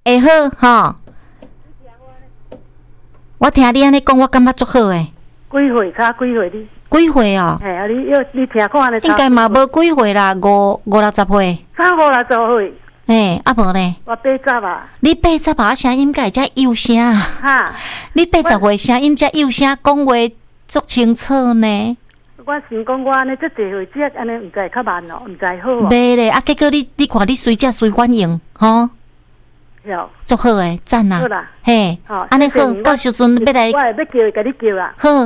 会好吼。我听你安尼讲，我感觉足好诶。 几岁？差几岁你？ 几岁哦？ 嘿，啊你听看咧？ 应该嘛无几岁啦，五六十岁。 50-60岁。 嘿，啊无咧？ 我80啊。 你80啊，声音改遮幼声啊？ 哈。 你80岁声音遮幼声，讲话足清楚呢。 我想讲，我安尼这济岁只安尼，毋知较慢哦，毋知好哦。 袂咧，啊，结果你看你随反应，吼。 有。 足好诶，赞啊！ 好啦。 嘿，安尼好，到时阵要来。 我会要叫甲你叫啦。 好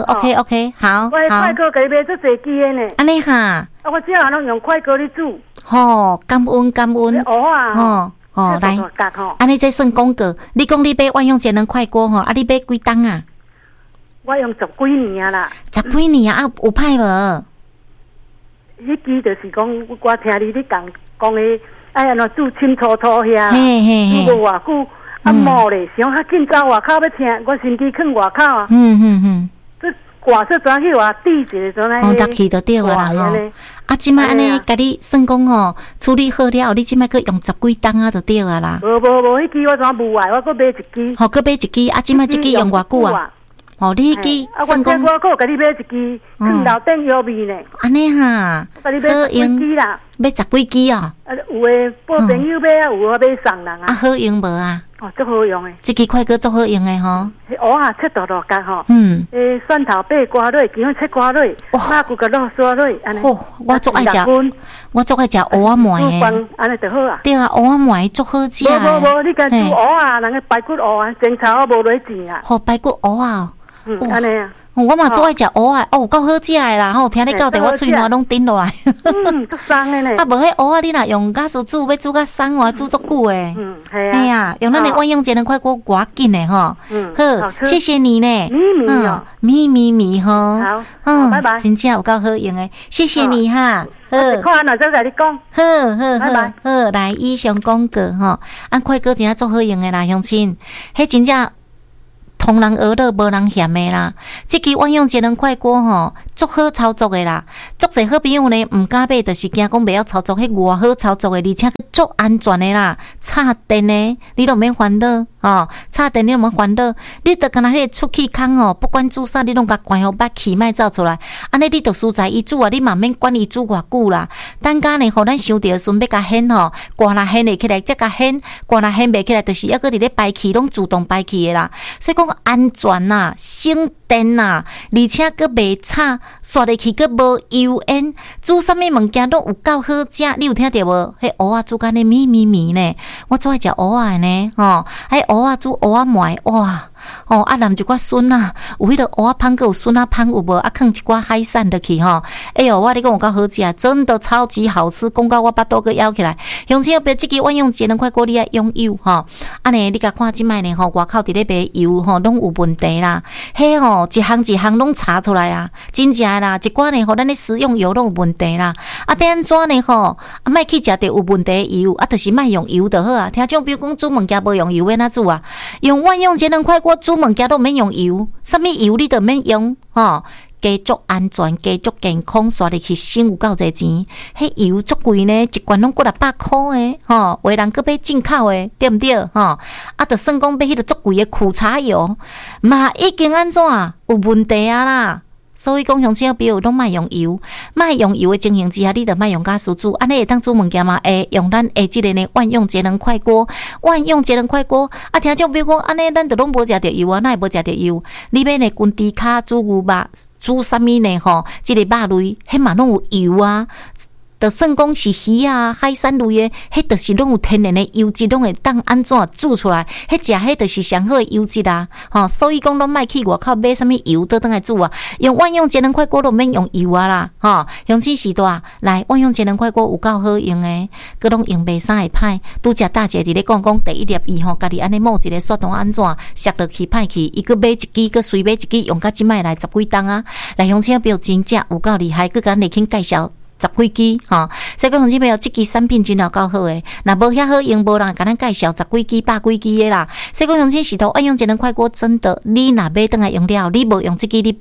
，OK，好。 我快哥甲你买足济支的呢。 安尼哈。 啊，我只人拢用快哥咧煮。 吼，感恩。 蚵啊。 吼，来。安尼这算广告。你讲你买万用节能快锅吼，啊，你买几档啊？ 我用10几年啊啦。 10几年啊，有歹无？ 迄支就是讲，我听你讲诶，哎安怎煮清楚遐，煮无偌久，啊毛咧，想较紧走外口要听，我身体囥外口啊。这挂说怎去话滴一个怎来？ 搭去就对啦吼。啊，即摆安尼，甲你算讲吼，处理好了，你即摆佫用10几档啊，就对啊啦。 无，迄支我怎无坏，我佫买一支。 吼，佫买一支，啊，即摆即支用偌久啊？哦，你迄支算讲，我佫甲你买一支，放楼顶药味呢。 安尼哈， 甲你买10几支啦。 买10几支哦。 啊，有诶，报朋友买啊，有我买送人啊。 啊，好用无啊？ 哦，足好用诶！ 这支快锅足好用诶吼。 蚵啊，切大角吼。蒜头八瓜蕊，姜切瓜蕊，麻古个落沙蕊，安尼。 我足爱食蚵仔糜诶。 安尼就好啊。 对啊，蚵仔糜足好食。 无，你家煮蚵啊，人个排骨蚵啊，真炒我无落钱啊。 好排骨蚵啊。 安尼啊。 我嘛最爱食蚵仔，有够好食诶啦！吼，听你讲的，我喙暖拢顶落来。 足松诶呢。 啊，无迄蚵仔你若用甲酥煮，要煮甲松话，煮足久诶。系啊，用咱的万用节能快锅寡紧诶吼。好，谢谢你呢。咪吼。 好，拜拜。 真正有够好用诶，谢谢你哈。 好，看哪再甲你讲。 好，来以上广告吼，按快锅真正足好用诶啦，乡亲，迄真正。同人而乐，无人嫌的啦。这支万用节能快锅吼，足好操作的啦。足侪好朋友呢，唔敢买，就是惊讲袂晓操作，迄偌好操作的，而且足安全的啦。插电的，你都免烦恼哦。插电你都免烦恼，你着干那迄个出气孔哦，不管煮啥，你拢甲关好，把气莫走出来。安尼你着输在伊煮啊，你嘛免管伊煮偌久啦。等下呢，互咱想着时要甲掀吼，挂若掀会起来，则甲掀，挂若掀袂起来，就是抑搁伫咧排气，拢自动排气的啦。所以讲。安全呐，省电呐，而且佫袂吵，刷入去佫无油烟，煮啥物物件拢有够好食。你有听到无？迄蚵仔煮干咧咪呢，我最爱食蚵仔呢，吼，迄蚵仔煮蚵仔糜，哇！哦，啊淋一寡笋啊，有迄个蚵仔芳，佮有笋仔芳有无？啊，放一寡海产落去吼。哎哟，我你讲有够好食啊，真的超级好吃，讲到我巴肚佮枵起来。乡亲别即个万用节能快锅，你爱拥有吼。安尼你甲看即摆呢吼，外口伫咧卖油吼，拢有问题啦。迄吼一项拢查出来啊，真正诶啦。一寡呢吼，咱咧食用油拢有问题啦。啊，得安怎呢吼？啊，莫去食着有问题诶油，啊，就是莫用油就好啊。听种比如讲煮物件无用油，要哪煮啊？用万用节能快锅。煮物件都免用油，啥物油你都免用，吼，加足安全，加足健康，刷入去省有够侪钱。迄油足贵呢，一罐拢过600块诶，吼，有人搁买进口诶，对毋对？吼，啊，着算讲买迄个足贵诶苦茶油，嘛已经安怎有问题啊啦。所以讲，乡亲朋友拢莫用油，莫用油的情形之下，你着莫用甲输煮，安尼会当煮物件嘛？会用咱下即个呢万用节能快锅，万用节能快锅。啊，听种比如讲，安尼咱着拢无食着油啊，哪会无食着油？你要呢滚猪脚、煮牛肉、煮啥物呢？吼，即个肉类，迄嘛拢有油啊。就算讲是鱼啊、海产类的，迄就是拢有天然的油脂，拢会当安怎煮出来？迄食迄就是上好的油脂啊！吼，所以讲，拢莫去外口买啥物油倒转来煮啊！用万用节能快锅都免用油啊啦！吼，用起时大来万用节能快锅有够好用诶，佮拢用袂啥会歹。拄则大姐伫咧讲第一粒伊吼，家己安尼冒一个雪筒安怎摔落去歹去，伊佮买一支，佮随买一支，用到即摆来10几档啊！来乡亲朋友真正有够厉害，佮咱来轻介绍。10几支吼，所以讲乡亲朋友，即支产品真有够好诶。若无遐好用，无人甲咱介绍10几支、100几支诶啦。所以讲乡亲石头万用节能快锅真的，你若买倒来用了，你无用即支你。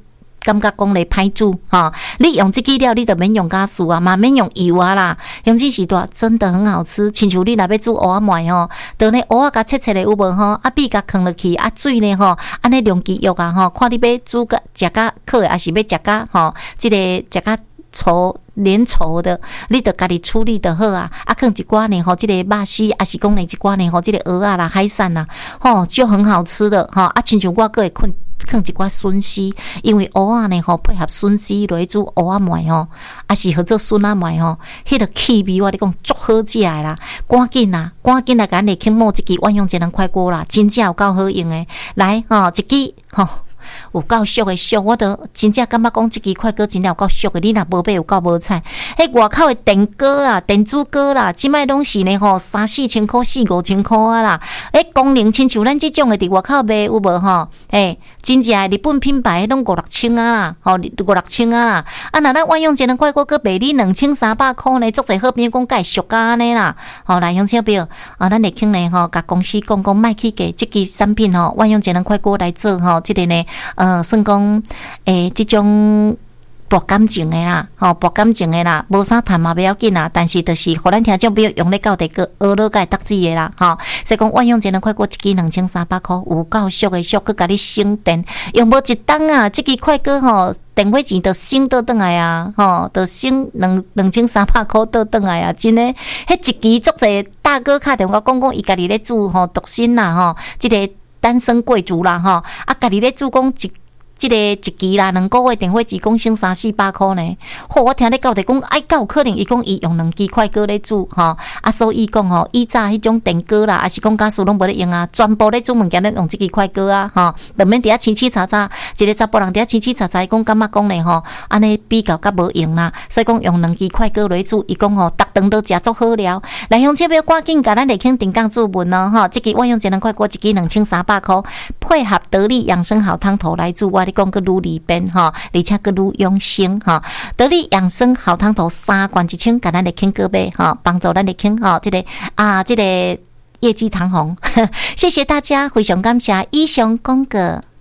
感觉讲咧歹煮吼，你用这支料，你就免用家素啊，嘛免用油啊啦，用这时段真的很好吃。亲像你若要煮蚵仔糜吼，就呢蚵仔甲切切的有无吼，啊米甲放落去，啊水呢吼，安尼量基约啊吼，看你要煮甲食甲好诶，还是要食甲吼，这个食甲稠粘稠的，你着家己处理就好啊。啊，放一寡呢吼，这个肉丝，还是讲呢一寡呢吼，这个蚵仔啦、海产啦，吼就很好吃的吼。啊，亲像我个会放一寡笋丝，因为蚵仔呢吼配合笋丝落去煮蚵仔糜吼，啊是合做笋仔糜吼，迄个气味我咧讲足好食诶啦！赶紧来甲咱来去摸一支万用节能快锅啦，真正有够好用诶！来吼，一支吼。有够俗的俗，我都真正感觉讲这支快锅真正有够俗的。你若无买有够无彩，迄外口的电锅啦、电子锅啦，即摆拢是呢吼3-4千块、4-5千块啊啦。功能亲像咱即种的伫外口卖有无吼？真正日本品牌拢5-6千啊啦，吼5-6千啊啦。啊，若咱万用节能快锅搁卖你2300块呢，足侪好朋友讲介俗安尼啦。吼，来乡亲朋友啊，咱会肯呢吼，甲公司讲卖去给即支产品吼，万用节能快锅来做吼，即个呢。算讲即种博感情的啦，博感情的啦，无啥谈嘛不要紧啦，但是就是互咱听众朋友用咧到底个学了个得志的啦，所以讲万用节能快锅一支2300块，有够俗的俗，佮甲你省电，用无一档啊，即支快锅吼，电话钱就省倒转来啊，就省2300块倒转来啊，真诶，迄一支足侪大哥敲电话讲伊家己咧煮独身啦，即个。单身贵族啦吼，啊，家己咧煮讲即个一期啦，2个月电话只讲省300-400块呢。好，我听咧到底讲，有可能伊讲伊用2支快锅咧煮吼，啊，所以讲吼，以早迄种电锅啦，还是讲家属拢无咧用啊，全部咧煮物件咧用即支快锅啊，吼，就免伫遐清清查查，一个查甫人伫遐清清查查，伊讲感觉讲咧吼，安尼比较较无用啦，所以讲用2支快锅来煮，伊讲吼，逐顿都食足好料。来，乡亲要赶紧甲咱来听定岗注文哦，吼，即支万用节能快锅一支2300块，配合得力养生好汤头来煮，你讲个愈利便吼，而且个愈养生吼。得力养生好汤头3罐1000，甲咱来听个买吼，帮助咱来听吼，这个业绩长虹。谢谢大家，非常感谢以上讲过。